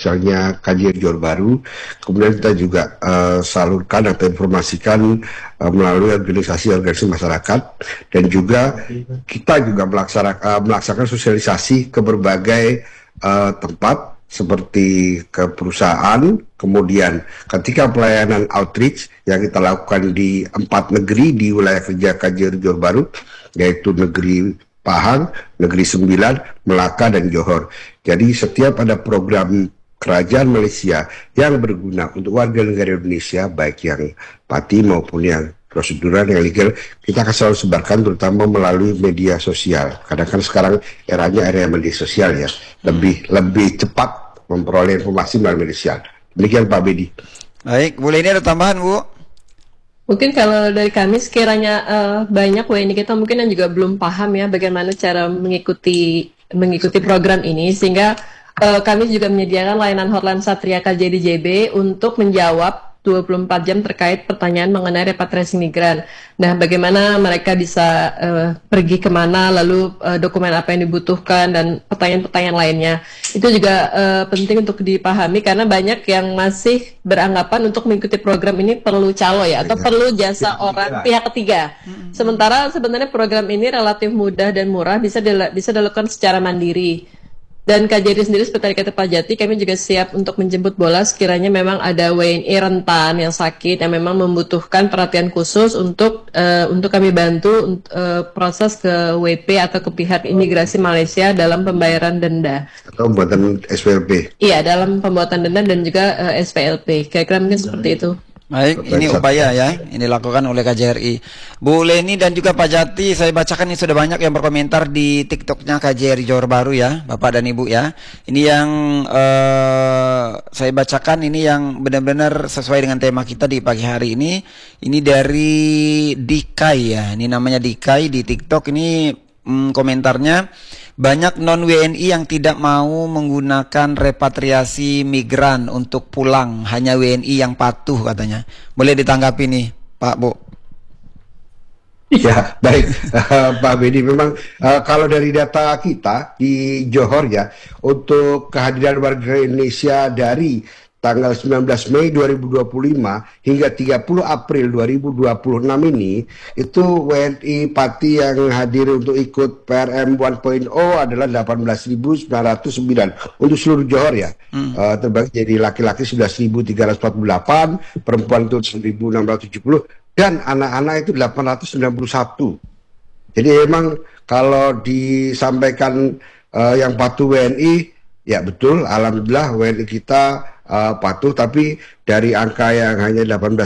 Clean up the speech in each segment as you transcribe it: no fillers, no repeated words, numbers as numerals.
misalnya KJRI Johor Bahru. Kemudian kita juga salurkan atau informasikan melalui organisasi-organisasi masyarakat, dan juga kita juga melaksanakan sosialisasi ke berbagai tempat seperti ke perusahaan. Kemudian ketika pelayanan outreach yang kita lakukan di 4 negeri di wilayah kerja KJRI Johor Bahru, yaitu negeri Pahang, Negeri Sembilan, Melaka, dan Johor. Jadi setiap ada program kerajaan Malaysia yang berguna untuk warga negara Indonesia, baik yang pati maupun yang prosedural, yang legal, kita akan selalu sebarkan, terutama melalui media sosial. Karena kan sekarang eranya era media sosial ya, lebih cepat memperoleh informasi melalui media sosial. Demikian Pak Bedi. Baik, boleh ini ada tambahan Bu? Mungkin kalau dari kami sekiranya banyak WNI kita mungkin yang juga belum paham ya bagaimana cara mengikuti program ini, sehingga kami juga menyediakan layanan hotline Satria KJRI JB untuk menjawab 24 jam terkait pertanyaan mengenai repatriasi migran. Nah, bagaimana mereka bisa pergi kemana, lalu dokumen apa yang dibutuhkan, dan pertanyaan-pertanyaan lainnya. Itu juga penting untuk dipahami, karena banyak yang masih beranggapan untuk mengikuti program ini perlu calo ya, atau perlu jasa orang pihak ketiga. Sementara sebenarnya program ini relatif mudah dan murah, bisa dilakukan secara mandiri. Dan KJRI sendiri seperti tadi kata Pak Jati, kami juga siap untuk menjemput bola sekiranya memang ada WNI rentan yang sakit yang memang membutuhkan perhatian khusus untuk kami bantu proses ke WP atau ke pihak imigrasi Malaysia dalam pembayaran denda. Atau pembuatan SPLP. Iya, dalam pembuatan denda dan juga SPLP. Kira-kira mungkin seperti itu. Baik, ini upaya ya, ini dilakukan oleh KJRI. Bu Leni dan juga Pak Jati, saya bacakan ini sudah banyak yang berkomentar di TikToknya KJRI Johor Bahru ya, Bapak dan Ibu ya. Ini yang saya bacakan, ini yang benar-benar sesuai dengan tema kita di pagi hari ini. Ini dari Dikai ya, ini namanya Dikai di TikTok. Ini komentarnya, banyak non-WNI yang tidak mau menggunakan repatriasi migran untuk pulang, hanya WNI yang patuh katanya. Boleh ditanggapi nih Pak Bu? Ya, baik Pak Bedi. Memang kalau dari data kita di Johor ya, untuk kehadiran warga Indonesia dari tanggal 19 Mei 2025 hingga 30 April 2026 ini, itu WNI Pati yang hadir untuk ikut PRM 1.0 adalah 18.909 untuk seluruh Johor ya. Terbagi jadi laki-laki 11.348, perempuan itu 1.670, dan anak-anak itu 891. Jadi memang kalau disampaikan yang patuh WNI, ya betul, alhamdulillah WNI kita patuh, tapi dari angka yang hanya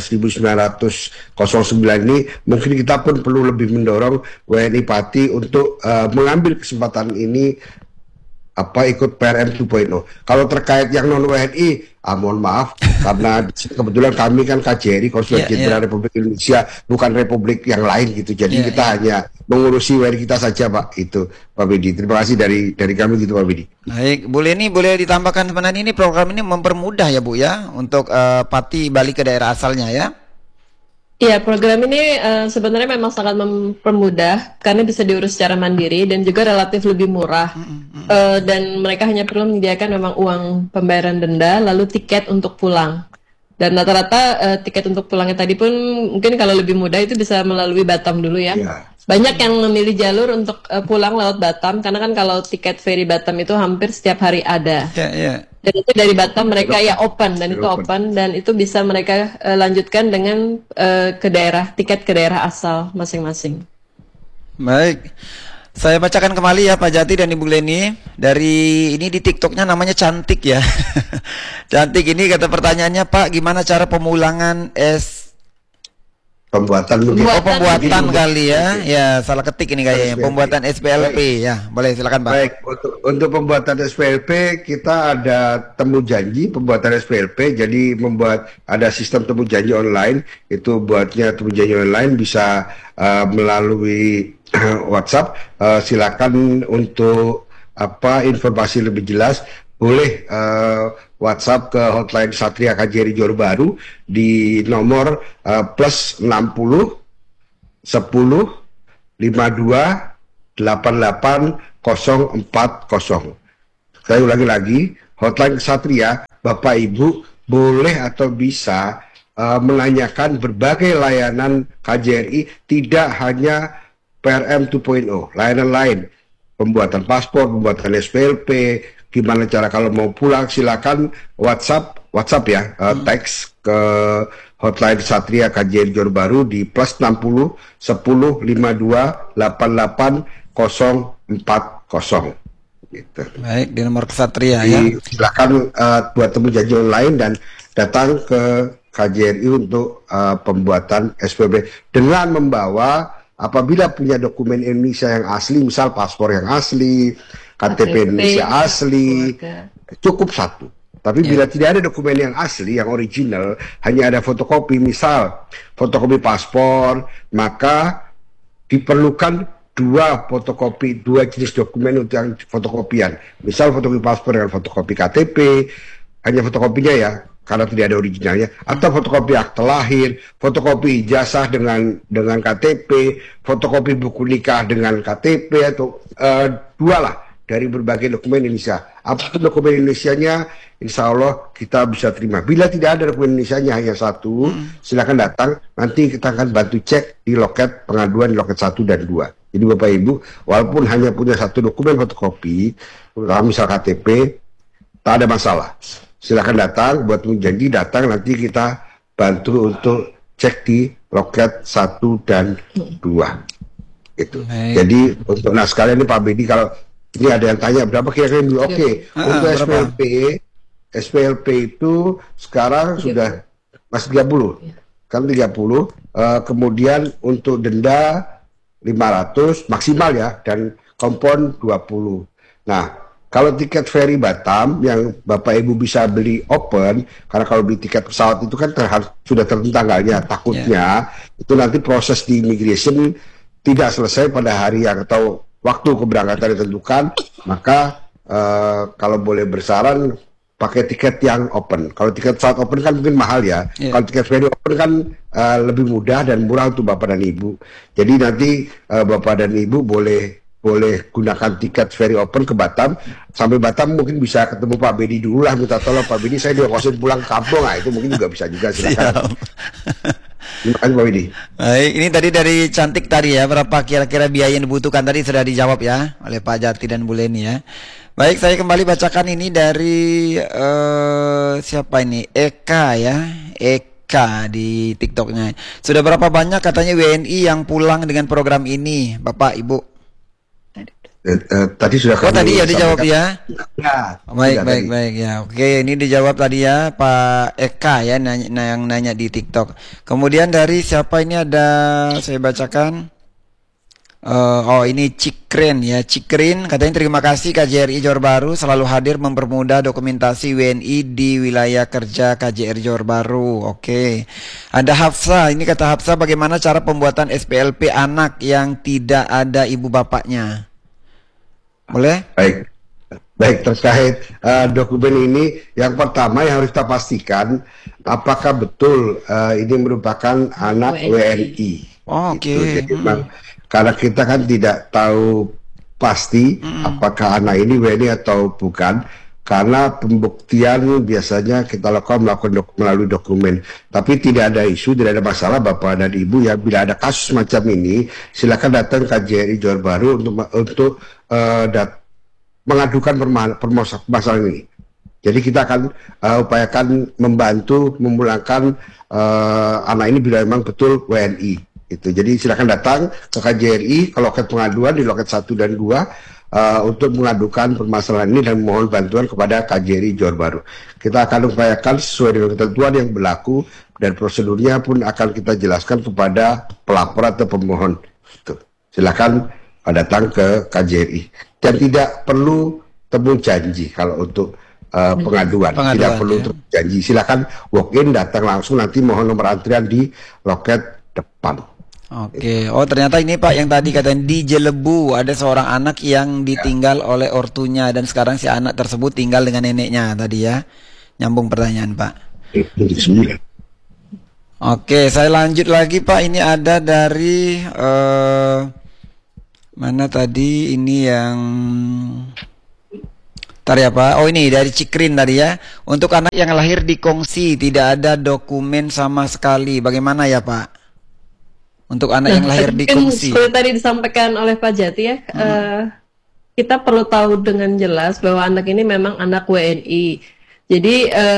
18.909 ini, mungkin kita pun perlu lebih mendorong WNI Pati untuk mengambil kesempatan ini ikut PRM 2.0. Kalau terkait yang non WNI, mohon maaf, karena kebetulan kami kan KJRI, Konsulat Jenderal Republik Indonesia, bukan republik yang lain gitu. Jadi kita hanya mengurusi WNI kita saja, Pak. Itu Pak Bedi. Terima kasih dari kami gitu, Pak Bedi. Baik, boleh ditambahkan sebenarnya ini program ini mempermudah ya Bu ya untuk Pati balik ke daerah asalnya ya. Iya, program ini sebenarnya memang sangat mempermudah karena bisa diurus secara mandiri dan juga relatif lebih murah. Dan mereka hanya perlu menyediakan memang uang pembayaran denda lalu tiket untuk pulang. Dan rata-rata tiket untuk pulangnya tadi pun mungkin kalau lebih mudah itu bisa melalui Batam dulu ya. Banyak yang memilih jalur untuk pulang lewat Batam, karena kan kalau tiket ferry Batam itu hampir setiap hari ada. Dan itu dari Batam mereka open, dan itu open, dan itu bisa mereka lanjutkan dengan tiket ke daerah asal masing-masing. Baik, saya bacakan kembali ya Pak Jati dan Ibu Leni. Dari ini di TikToknya namanya Cantik ya. Cantik ini kata pertanyaannya, Pak, gimana cara pemulangan pembuatan kali ya. Ya, salah ketik ini kayaknya. Pembuatan SPLP. Ya, boleh silakan Pak. Baik, untuk pembuatan SPLP kita ada temu janji pembuatan SPLP. Jadi ada sistem temu janji online. Itu buatnya temu janji online bisa melalui WhatsApp. Silakan untuk informasi lebih jelas boleh WhatsApp ke hotline Satria KJRI Johor Bahru di nomor plus 60 10 52 88 040. Saya ulangi lagi, hotline Satria Bapak Ibu boleh atau bisa menanyakan berbagai layanan KJRI, tidak hanya PRM 2.0, layanan lain, pembuatan paspor, pembuatan SPLP, gimana cara kalau mau pulang, silakan WhatsApp ya, teks ke hotline Satria KJRI Johor Bahru di +60 10 52 88 040 gitu. Baik, di nomor kesatria ya. Silakan buat temu janji online dan datang ke KJRI untuk pembuatan SPB dengan membawa, apabila punya dokumen Indonesia yang asli, misal paspor yang asli, KTP Indonesia asli, cukup satu. Tapi bila tidak ada dokumen yang asli, yang original, hanya ada fotokopi, misal fotokopi paspor, maka diperlukan dua fotokopi, dua jenis dokumen untuk yang fotokopian. Misal fotokopi paspor dengan fotokopi KTP, hanya fotokopinya ya, karena tidak ada originalnya, atau fotokopi akte lahir, fotokopi ijazah dengan KTP, fotokopi buku nikah dengan KTP, atau dua lah dari berbagai dokumen Indonesia. Apapun dokumen Indonesianya, insya Allah kita bisa terima. Bila tidak ada dokumen Indonesianya hanya satu, silakan datang. Nanti kita akan bantu cek di loket pengaduan, di loket 1 dan 2. Jadi Bapak Ibu, walaupun hanya punya satu dokumen fotokopi, misal KTP, tak ada masalah. Silakan datang, buat janji datang, nanti kita bantu untuk cek di loket 1 dan 2. Gitu. Jadi untuk sekalian ini Pak Bedi, kalau ini ada yang tanya berapa kira-kira dulu. Oke. Untuk SPLP itu sekarang sudah masih 30. Kan 30. Kemudian untuk denda 500 maksimal ya, dan kompon 20. Nah, kalau tiket ferry Batam yang Bapak Ibu bisa beli open, karena kalau beli tiket pesawat itu kan sudah tertentu tanggalnya, takutnya itu nanti proses di immigration tidak selesai pada hari yang atau waktu keberangkatan ditentukan, maka kalau boleh bersaran pakai tiket yang open. Kalau tiket pesawat open kan mungkin mahal ya. Kalau tiket ferry open kan lebih mudah dan murah untuk Bapak dan Ibu. Jadi nanti Bapak dan Ibu boleh gunakan tiket ferry open ke Batam. Sampai Batam mungkin bisa ketemu Pak Bedi dulu lah, minta tolong Pak Bedi, saya dikosin pulang ke kampung. Nah, itu mungkin juga bisa juga, silakan. Terima kasih Pak Bedi. Baik, ini tadi dari Cantik tadi ya, berapa kira-kira biaya yang dibutuhkan tadi sudah dijawab ya oleh Pak Jati dan Bu Leni ya. Baik, saya kembali bacakan ini dari siapa ini? Eka ya, Eka di TikToknya. Sudah berapa banyak katanya WNI yang pulang dengan program ini, Bapak Ibu? Tadi sudah tadi ya dijawab ya. Baik tadi. ya. Oke, ini dijawab tadi ya Pak Eka ya, yang nanya di TikTok. Kemudian dari siapa ini, ada saya bacakan. Ini Cikrin ya, Cikrin katanya terima kasih KJRI Johor Bahru selalu hadir mempermudah dokumentasi WNI di wilayah kerja KJRI Johor Bahru. Oke. Ada Hafsa, ini kata Hafsa, bagaimana cara pembuatan SPLP anak yang tidak ada ibu bapaknya? Boleh? Baik, terkait dokumen ini, yang pertama yang harus kita pastikan apakah betul ini merupakan anak WNI. Oke. Gitu. Jadi memang karena kita kan tidak tahu pasti apakah anak ini WNI atau bukan, karena pembuktian biasanya kita melakukan melalui dokumen. Tapi tidak ada isu, tidak ada masalah Bapak dan Ibu ya, bila ada kasus macam ini silakan datang ke KJRI Johor Bahru untuk mengadukan permasalahan ini. Jadi kita akan upayakan membantu memulangkan anak ini bila memang betul WNI. Itu. Jadi silakan datang ke KJRI ke loket pengaduan di loket 1 dan 2 untuk mengadukan permasalahan ini dan mohon bantuan kepada KJRI Johor Bahru. Kita akan upayakan sesuai dengan ketentuan yang berlaku dan prosedurnya pun akan kita jelaskan kepada pelapor atau pemohon. Itu. Silakan datang ke KJRI dan tidak perlu temu janji kalau untuk pengaduan. Tidak perlu temu janji. Silakan walk in, datang langsung, nanti mohon nomor antrian di loket depan. Oke. Oh, ternyata ini Pak yang tadi katanya di Jelebu ada seorang anak yang ditinggal oleh ortunya dan sekarang si anak tersebut tinggal dengan neneknya tadi ya. Nyambung pertanyaan Pak. Oke, saya lanjut lagi Pak. Ini ada dari mana tadi, ini yang Ntar ya Pak. Oh ini dari Cikrin tadi ya. Untuk anak yang lahir di kongsi tidak ada dokumen sama sekali. Bagaimana ya Pak? Untuk anak yang lahir di mungkin kongsi. seperti tadi disampaikan oleh Pak Jati ya, kita perlu tahu dengan jelas bahwa anak ini memang anak WNI. Jadi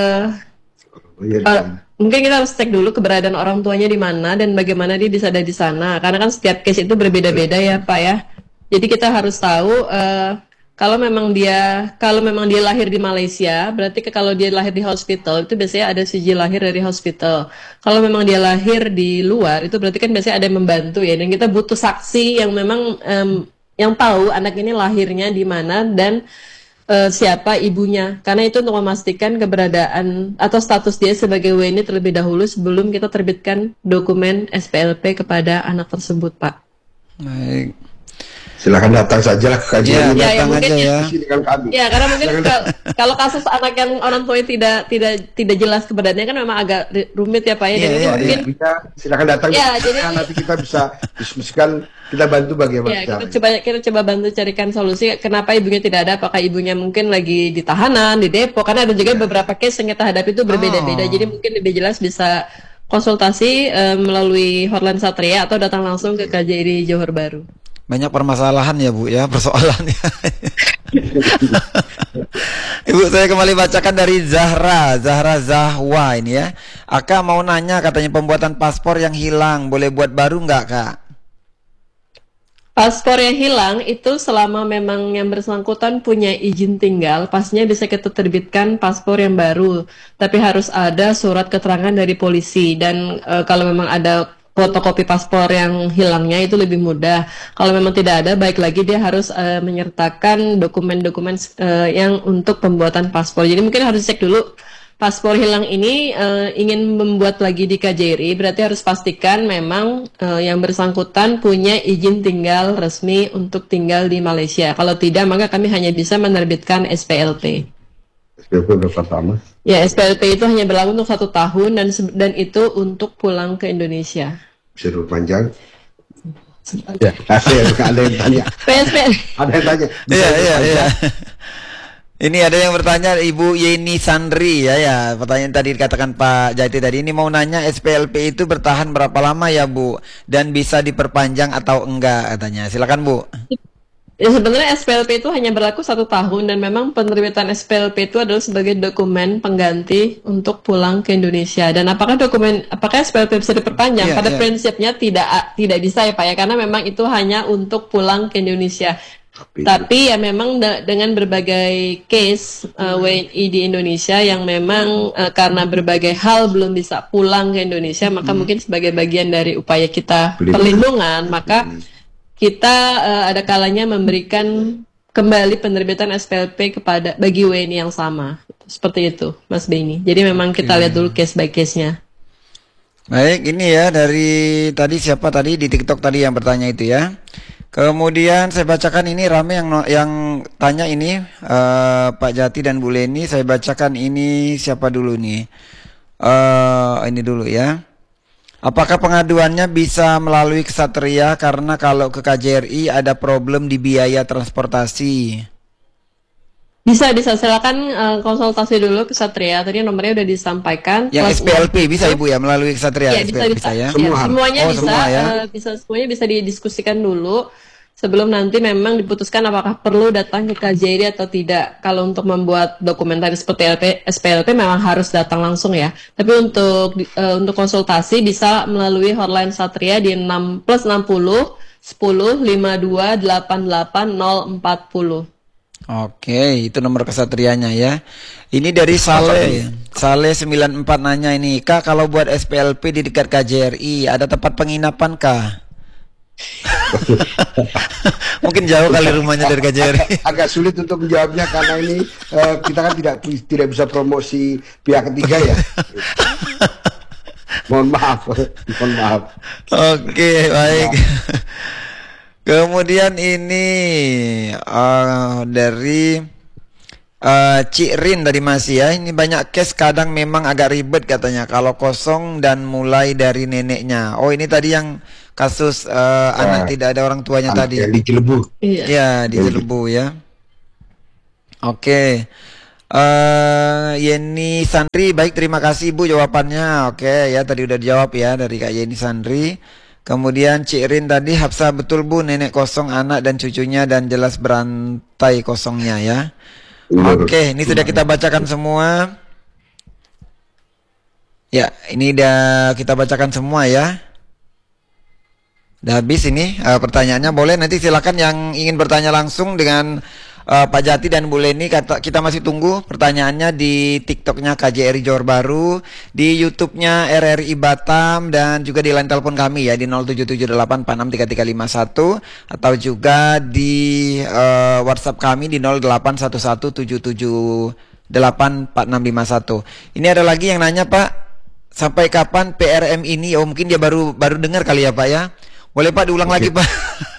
mungkin kita harus cek dulu keberadaan orang tuanya di mana dan bagaimana dia bisa ada di sana. Karena kan setiap case itu berbeda-beda ya Pak ya. Jadi kita harus tahu kalau memang dia lahir di Malaysia, berarti kalau dia lahir di hospital itu biasanya ada sijil lahir dari hospital. Kalau memang dia lahir di luar itu berarti kan biasanya ada yang membantu ya. Dan kita butuh saksi yang memang yang tahu anak ini lahirnya di mana dan siapa ibunya. Karena itu untuk memastikan keberadaan atau status dia sebagai WNI terlebih dahulu sebelum kita terbitkan dokumen SPLP kepada anak tersebut, Pak. Baik. Silakan datang saja ke kajian ini. Datang aja ya. Dengan kami. Ya, karena mungkin kalau kasus anak yang orang tuanya tidak jelas keberadaannya kan memang agak rumit ya Pak ya. Dan ini mungkin silakan datang. Ya, jadi nanti kita bisa diskusikan, kita bantu bagaimana. Ya, kita coba bantu carikan solusi kenapa ibunya tidak ada. Apakah ibunya mungkin lagi di tahanan, di Depok? Karena ada juga beberapa case yang kita hadapi itu berbeda-beda. Jadi mungkin lebih jelas bisa konsultasi melalui Hotline Satria atau datang langsung ke KJRI Johor Bahru. Banyak permasalahan ya Bu ya, persoalannya. Ibu, saya kembali bacakan dari Zahra Zahwa ini ya. Aka mau nanya, katanya pembuatan paspor yang hilang boleh buat baru nggak Kak? Paspor yang hilang itu selama memang yang bersangkutan punya izin tinggal, pastinya bisa kita terbitkan paspor yang baru. Tapi harus ada surat keterangan dari polisi dan kalau memang ada fotokopi paspor yang hilangnya itu lebih mudah. Kalau memang tidak ada, baik lagi dia harus menyertakan dokumen-dokumen yang untuk pembuatan paspor. Jadi mungkin harus cek dulu paspor hilang ini ingin membuat lagi di KJRI, berarti harus pastikan memang yang bersangkutan punya izin tinggal resmi untuk tinggal di Malaysia. Kalau tidak, maka kami hanya bisa menerbitkan SPLP. SPLP berapa lama? Ya, SPLP itu hanya berlaku untuk 1 tahun dan itu untuk pulang ke Indonesia. Bisa panjang? Ya, ada yang tanya. PSP. Ada yang tanya. Iya. Ini ada yang bertanya, Ibu Yeni Sandri ya. Pertanyaan tadi dikatakan Pak Jati tadi, ini mau nanya SPLP itu bertahan berapa lama ya Bu? Dan bisa diperpanjang atau enggak katanya. Silakan Bu. Ya sebenarnya SPLP itu hanya berlaku 1 tahun dan memang penerbitan SPLP itu adalah sebagai dokumen pengganti untuk pulang ke Indonesia. Dan apakah SPLP bisa diperpanjang? Pada prinsipnya tidak bisa ya Pak ya, karena memang itu hanya untuk pulang ke Indonesia. Tapi ya memang dengan berbagai case WNI di Indonesia yang memang karena berbagai hal belum bisa pulang ke Indonesia, maka mungkin sebagai bagian dari upaya kita perlindungan, maka kita ada kalanya memberikan kembali penerbitan SPLP bagi WNI yang sama. Seperti itu, Mas Beni. Jadi memang kita lihat dulu case by case-nya. Baik, ini ya dari tadi siapa tadi di TikTok tadi yang bertanya itu ya. Kemudian saya bacakan ini rame yang tanya ini Pak Jati dan Bu Leni. Saya bacakan ini siapa dulu nih? Ini dulu ya. Apakah pengaduannya bisa melalui Ksatria karena kalau ke KJRI ada problem di biaya transportasi? Bisa silakan konsultasi dulu ke Ksatria. Tadi nomornya udah disampaikan. Yang SPLP bisa Ibu ya melalui Ksatria? Ya, bisa ya. Semuanya bisa. Semua, ya? Semuanya bisa didiskusikan dulu sebelum nanti memang diputuskan apakah perlu datang ke KJRI atau tidak. Kalau untuk membuat dokumenter seperti SPLP memang harus datang langsung ya. Tapi untuk konsultasi bisa melalui hotline Satria di 6 plus 60 10 52 88 040. Oke, itu nomor kesatrianya ya. Ini dari Saleh 94 nanya ini, Kak kalau buat SPLP di dekat KJRI ada tempat penginapan kah? Mungkin jauh kali rumahnya dari KJRI. Agak sulit untuk menjawabnya karena ini kita kan tidak bisa promosi pihak ketiga ya. Mohon maaf. Oke, baik. Kemudian ini dari Cik Rin dari masih ya. Ini banyak case kadang memang agak ribet katanya kalau kosong dan mulai dari neneknya. Oh ini tadi yang kasus anak tidak ada orang tuanya tadi. Yang di Cilebu. Iya di Cilebu ya. Oke. Yeni Sandri, baik, terima kasih Bu jawabannya. Oke ya, tadi udah dijawab ya dari Kak Yeni Sandri. Kemudian Cik Rin tadi, Hafsah, betul Bu, nenek kosong anak dan cucunya dan jelas berantai kosongnya ya. Oke, ini sudah kita bacakan semua. Ya, ini udah kita bacakan semua ya. Udah habis ini pertanyaannya. Boleh nanti silakan yang ingin bertanya langsung dengan Pak Jati dan Bu Leni. Kita masih tunggu pertanyaannya di TikToknya KJRI Johor Bahru, di YouTube-nya RRI Batam, dan juga di line telepon kami ya di 0778463351, atau juga di WhatsApp kami di 081177884651. Ini ada lagi yang nanya, Pak, sampai kapan PRM ini? Oh, mungkin dia baru dengar kali ya, Pak ya. Boleh Pak diulang lagi, Pak?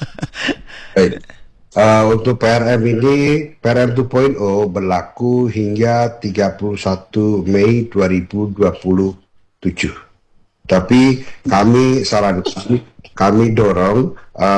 Baik. Untuk PRM ini, PRM 2.0 berlaku hingga 31 Mei 2027. Tapi kami sarankan, kami dorong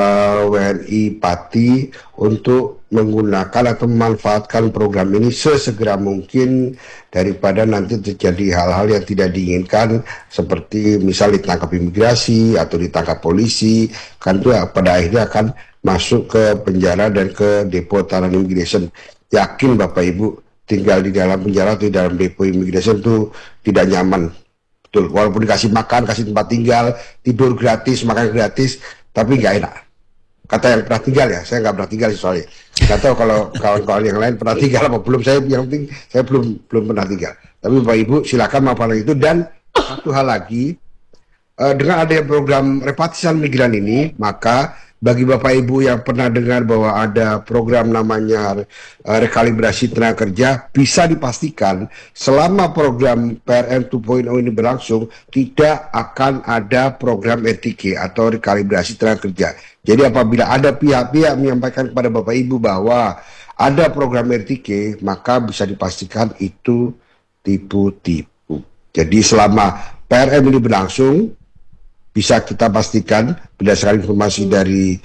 WNI Pati untuk menggunakan atau memanfaatkan program ini sesegera mungkin daripada nanti terjadi hal-hal yang tidak diinginkan, seperti misal ditangkap imigrasi atau ditangkap polisi, kan itu pada akhirnya akan masuk ke penjara dan ke depo tahanan immigration. Yakin Bapak Ibu, tinggal di dalam penjara atau di dalam depo immigration itu tidak nyaman. Betul, walaupun dikasih makan, kasih tempat tinggal, tidur gratis, makan gratis, tapi nggak enak. Kata yang pernah tinggal ya, saya nggak pernah tinggal sih soalnya. Nggak tahu kalau kawan-kawan yang lain pernah tinggal apa belum. Saya yang penting saya belum pernah tinggal. Tapi Bapak Ibu silakan manfaatkan itu. Dan satu hal lagi, dengan adanya program repatriasi migran ini, maka bagi Bapak Ibu yang pernah dengar bahwa ada program namanya rekalibrasi tenaga kerja, bisa dipastikan selama program PRM 2.0 ini berlangsung, tidak akan ada program RTK atau rekalibrasi tenaga kerja. Jadi apabila ada pihak-pihak menyampaikan kepada Bapak Ibu bahwa ada program RTK, maka bisa dipastikan itu tipu-tipu. Jadi selama PRM ini berlangsung, bisa kita pastikan berdasarkan informasi dari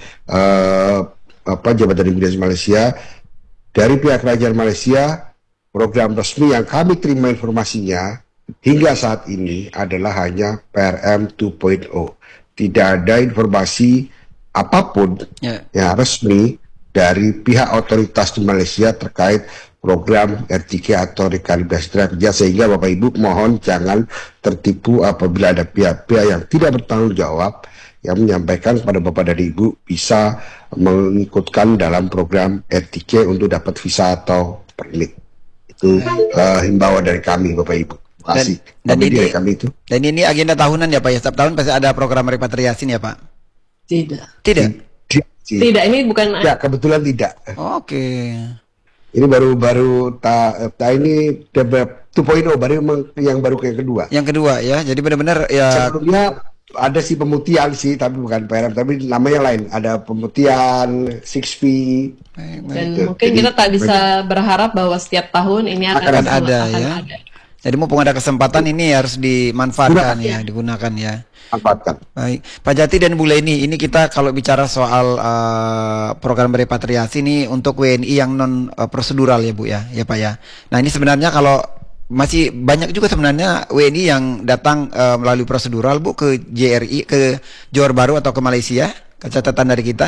Jabatan Imigrasi Malaysia, dari pihak kerajaan Malaysia, program resmi yang kami terima informasinya hingga saat ini adalah hanya PRM 2.0. Tidak ada informasi apapun yang resmi dari pihak otoritas di Malaysia terkait program RTK atau rekalibrasi tenaga kerja, sehingga Bapak Ibu mohon jangan tertipu apabila ada pihak-pihak yang tidak bertanggung jawab yang menyampaikan kepada Bapak dan Ibu bisa mengikutkan dalam program RTK untuk dapat visa atau permit. Itu himbauan dari kami Bapak Ibu. Terima kasih. Dan ini agenda tahunan ya Pak ya, setiap tahun pasti ada program repatriasi ya Pak? Tidak, ini bukan. Ya, kebetulan tidak. Oke. Ini baru ini 2.0 baru yang kedua. Yang kedua ya. Jadi benar-benar ya. Sebelumnya ada sih pemutihan sih, tapi bukan PRM, tapi namanya lain. Ada pemutihan 6P. Dan mungkin kita tak bisa berharap bahwa setiap tahun ini akan ada. Jadi mumpung ada kesempatan ini harus dimanfaatkan digunakan ya. Manfaatkan. Baik, Pak Jati dan Bu Leni, ini kita kalau bicara soal program repatriasi ini untuk WNI yang non prosedural ya Bu ya Pak ya. Nah ini sebenarnya kalau masih banyak juga sebenarnya WNI yang datang melalui prosedural Bu ke JRI, ke Johor Bahru atau ke Malaysia, catatan dari kita.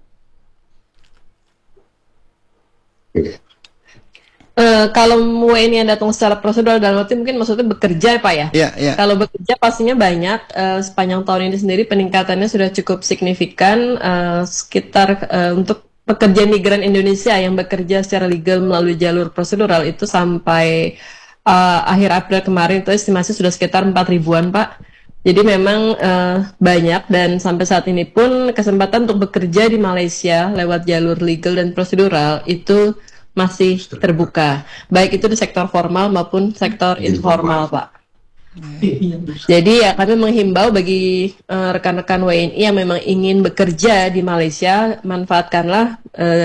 Kalau WNI yang datang secara prosedural dalam arti mungkin maksudnya bekerja Pak ya? Iya. Kalau bekerja pastinya banyak, sepanjang tahun ini sendiri peningkatannya sudah cukup signifikan, sekitar untuk pekerja migran Indonesia yang bekerja secara legal melalui jalur prosedural itu sampai akhir April kemarin itu estimasi sudah sekitar 4.000-an Pak. Jadi memang banyak, dan sampai saat ini pun kesempatan untuk bekerja di Malaysia lewat jalur legal dan prosedural itu masih terbuka, baik itu di sektor formal maupun sektor informal, Pak. Jadi ya kami menghimbau bagi rekan-rekan WNI yang memang ingin bekerja di Malaysia, manfaatkanlah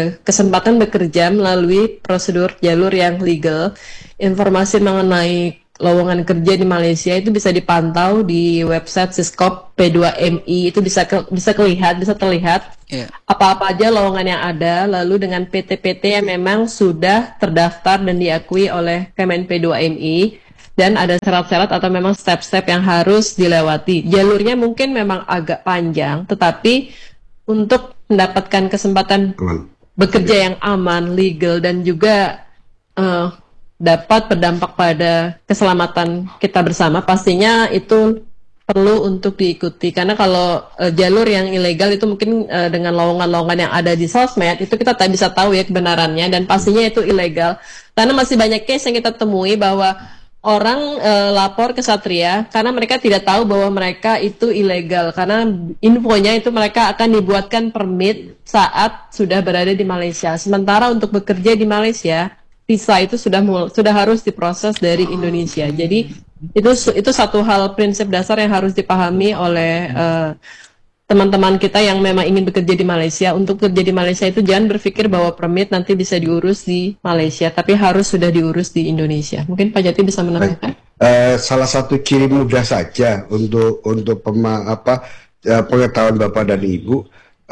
kesempatan bekerja melalui prosedur jalur yang legal. Informasi mengenai lowongan kerja di Malaysia itu bisa dipantau di website Siskop P2MI, itu bisa terlihat Ya. apa-apa aja lowongan yang ada, lalu dengan PT-PT yang memang sudah terdaftar dan diakui oleh Kemen P2MI, dan ada syarat-syarat atau memang step-step yang harus dilewati. Jalurnya mungkin memang agak panjang, tetapi untuk mendapatkan kesempatan bekerja yang aman, legal, dan juga dapat berdampak pada keselamatan kita bersama, pastinya itu perlu untuk diikuti. Karena kalau jalur yang ilegal itu mungkin dengan lowongan-lowongan yang ada di sosmed, itu kita tak bisa tahu ya kebenarannya, dan pastinya itu ilegal. Karena masih banyak case yang kita temui bahwa orang lapor ke Satria karena mereka tidak tahu bahwa mereka itu ilegal, karena infonya itu mereka akan dibuatkan permit saat sudah berada di Malaysia. Sementara untuk bekerja di Malaysia, visa itu sudah harus diproses dari Indonesia. Jadi itu satu hal prinsip dasar yang harus dipahami oleh teman-teman kita yang memang ingin bekerja di Malaysia. Untuk bekerja di Malaysia itu jangan berpikir bahwa permit nanti bisa diurus di Malaysia, tapi harus sudah diurus di Indonesia. Mungkin Pak Jati bisa menambahkan. Salah satu ciri mudah saja untuk pengetahuan Bapak dan Ibu,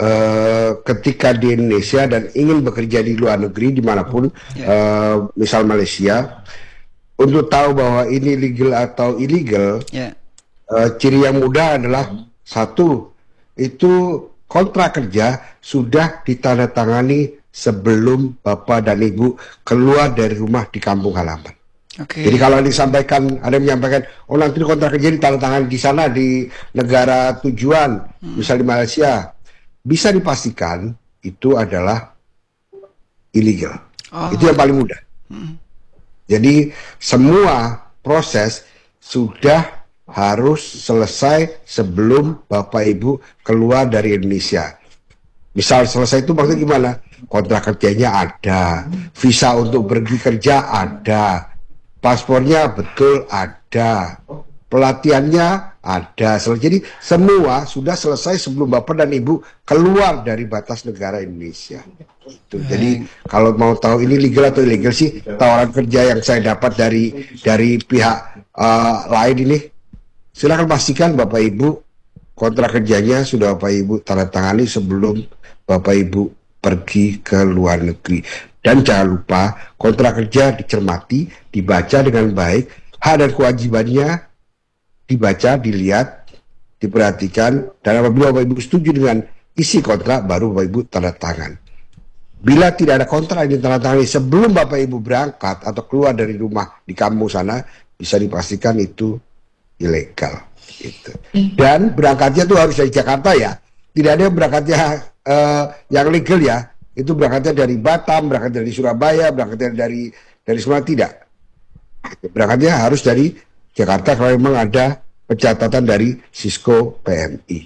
ketika di Indonesia dan ingin bekerja di luar negeri dimanapun, misal Malaysia, untuk tahu bahwa ini legal atau illegal, ciri yang mudah adalah satu, itu kontrak kerja sudah ditandatangani sebelum Bapak dan Ibu keluar dari rumah di kampung halaman. Jadi kalau disampaikan, ada yang menyampaikan, oh nanti kontrak kerja ditandatangani di sana di negara tujuan, misal di Malaysia, bisa dipastikan itu adalah illegal. Itu yang paling mudah. Jadi semua proses sudah harus selesai sebelum Bapak Ibu keluar dari Indonesia. Misal selesai itu maksudnya gimana? Kontrak kerjanya ada, visa untuk pergi kerja ada, paspornya betul ada, pelatihannya ada. Jadi semua sudah selesai sebelum Bapak dan Ibu keluar dari batas negara Indonesia. Jadi kalau mau tahu ini legal atau ilegal sih, tawaran kerja yang saya dapat dari pihak lain ini, silakan pastikan Bapak Ibu kontrak kerjanya sudah Bapak Ibu tanda tangani sebelum Bapak Ibu pergi ke luar negeri. Dan jangan lupa kontrak kerja dicermati, dibaca dengan baik, hak dan kewajibannya dibaca, dilihat, diperhatikan, dan apabila Bapak Ibu setuju dengan isi kontrak, baru Bapak Ibu tanda tangan. Bila tidak ada kontrak yang ditandatangani sebelum Bapak Ibu berangkat atau keluar dari rumah di kampung sana, bisa dipastikan itu ilegal. Gitu. Dan berangkatnya tuh harus dari Jakarta ya, tidak ada yang berangkatnya yang legal ya. Itu berangkatnya dari Batam, berangkatnya dari Surabaya, berangkatnya dari semua tidak. Berangkatnya harus dari Jakarta kalau memang ada pencatatan dari Sisko PMI.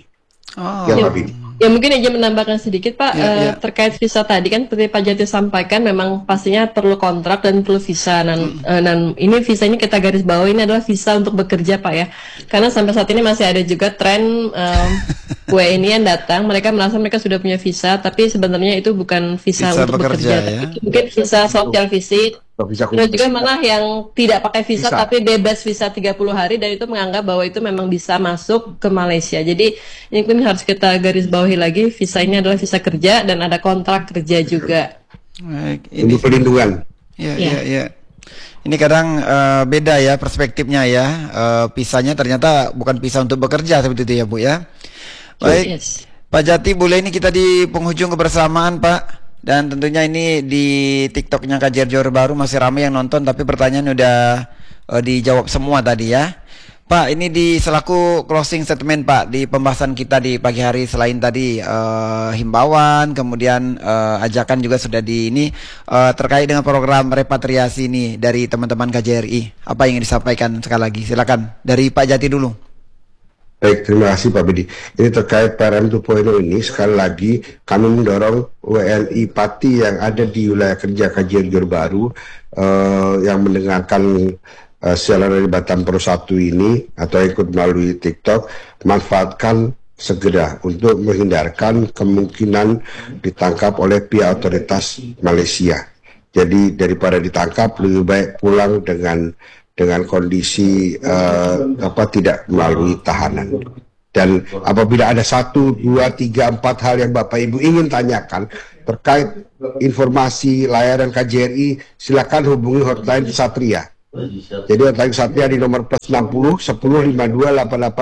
Ya mungkin aja menambahkan sedikit Pak, terkait visa tadi kan seperti Pak Jati sampaikan memang pastinya perlu kontrak dan perlu visa, dan ini visa ini kita garis bawah ini adalah visa untuk bekerja Pak ya, karena sampai saat ini masih ada juga tren WNI yang datang, mereka merasa mereka sudah punya visa, tapi sebenarnya itu bukan visa untuk bekerja ya? Tapi mungkin visa social visit. Terus juga malah yang tidak pakai visa tapi bebas visa 30 hari, dan itu menganggap bahwa itu memang bisa masuk ke Malaysia. Jadi ini mungkin harus kita garis bawahi lagi, visa ini adalah visa kerja dan ada kontrak kerja juga. Baik, ini perlindungan. Ya. Ini kadang beda ya perspektifnya ya. Visanya ternyata bukan visa untuk bekerja seperti itu ya Bu ya. Baik, Pak Jati, boleh ini kita di penghujung kebersamaan Pak. Dan tentunya ini di TikToknya KJR Johor Bahru masih ramai yang nonton, tapi pertanyaan udah dijawab semua tadi ya. Pak, ini di selaku closing statement Pak di pembahasan kita di pagi hari, selain tadi himbauan, kemudian ajakan juga sudah di ini terkait dengan program repatriasi ini dari teman-teman KJRI. Apa yang ingin disampaikan sekali lagi? Silakan dari Pak Jati dulu. Baik, terima kasih Pak Budi. Ini terkait PRM 2.0 ini, sekali lagi kami mendorong WNI Pati yang ada di wilayah kerja KJR Johor Bahru yang mendengarkan siaran dari Batam Pro 1 ini atau ikut melalui TikTok, manfaatkan segera untuk menghindarkan kemungkinan ditangkap oleh pihak otoritas Malaysia. Jadi daripada ditangkap, lebih baik pulang dengan dengan kondisi tidak melalui tahanan. Dan apabila ada 1, 2, 3, 4 hal yang Bapak Ibu ingin tanyakan terkait informasi layanan KJRI, silakan hubungi hotline Satria. Jadi hotline Satria di nomor +60 1052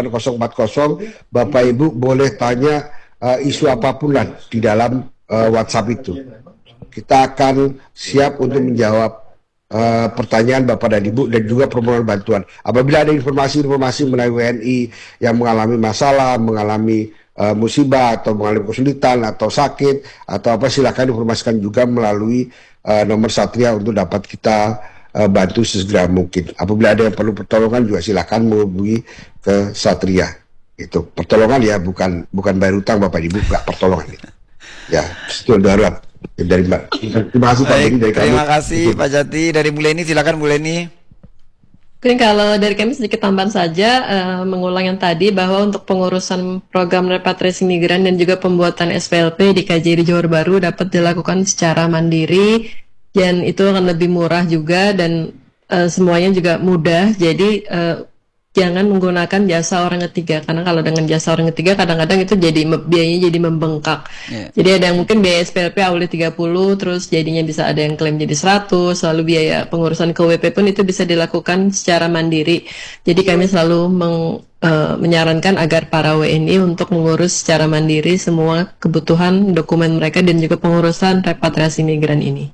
88040. Bapak Ibu boleh tanya isu apapun lah di dalam WhatsApp itu. Kita akan siap untuk menjawab pertanyaan Bapak dan Ibu dan juga permohonan bantuan. Apabila ada informasi-informasi mengenai WNI yang mengalami masalah, mengalami musibah atau mengalami kesulitan atau sakit atau apa, silakan informasikan juga melalui nomor Satria untuk dapat kita bantu sesegera mungkin. Apabila ada yang perlu pertolongan juga silakan menghubungi ke Satria. Itu pertolongan ya, bukan bayar utang Bapak Ibu, enggak pertolongan. Ya, itu darurat. Dari Mbak. Terima kasih Pak Beni dari kami. Terima kasih Pak Jati. Dari Bu Leni, silakan Bu Leni. Mungkin kalau dari kami sedikit tambahan saja, mengulang yang tadi bahwa untuk pengurusan program repatriasi migran dan juga pembuatan SPLP di KJRI Johor Bahru dapat dilakukan secara mandiri dan itu akan lebih murah juga dan semuanya juga mudah. Jadi jangan menggunakan jasa orang ketiga, karena kalau dengan jasa orang ketiga kadang-kadang itu jadi biayanya jadi membengkak. Jadi ada yang mungkin biaya SPLP awalnya 30, terus jadinya bisa ada yang klaim jadi 100, lalu biaya pengurusan KWP pun itu bisa dilakukan secara mandiri. Jadi kami selalu menyarankan agar para WNI untuk mengurus secara mandiri semua kebutuhan dokumen mereka dan juga pengurusan repatriasi migran ini.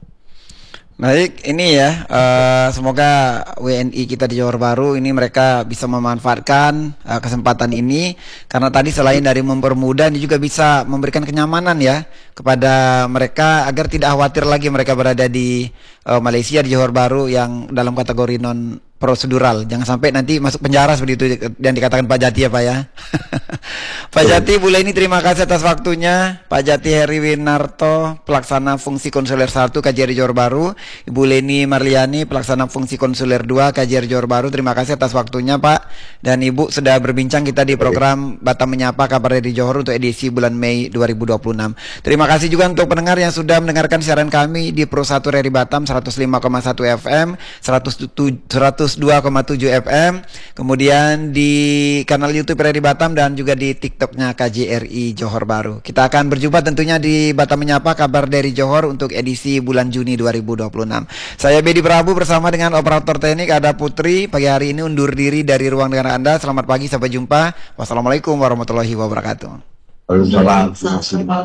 Baik, ini ya, semoga WNI kita di Johor Bahru ini mereka bisa memanfaatkan kesempatan ini, karena tadi selain dari mempermudah, ini juga bisa memberikan kenyamanan ya kepada mereka agar tidak khawatir lagi mereka berada di Malaysia, di Johor Bahru yang dalam kategori non prosedural. Jangan sampai nanti masuk penjara seperti itu yang dikatakan Pak Jati ya Pak ya. Pak Jati, Bu Leni terima kasih atas waktunya. Pak Jati Heri Winarto, pelaksana fungsi konsuler 1 KJRI Johor Bahru. Ibu Leni Marliani, pelaksana fungsi konsuler 2 KJRI Johor Bahru. Terima kasih atas waktunya Pak. Dan Ibu sudah berbincang kita di program Batam Menyapa Kabar dari Johor untuk edisi bulan Mei 2026. Terima kasih juga untuk pendengar yang sudah mendengarkan siaran kami di Pro 1 RRI Batam 105,1 FM, 102,7 FM, kemudian di kanal YouTube RRI Batam dan juga di TikToknya KJRI Johor Bahru. Kita akan berjumpa tentunya di Batam Menyapa Kabar dari Johor untuk edisi bulan Juni 2026. Saya Bedi Prabu bersama dengan operator teknik ada Putri. Pagi hari ini undur diri dari ruang dengar Anda. Selamat pagi, sampai jumpa. Wassalamualaikum warahmatullahi wabarakatuh. Waalaikumsalam.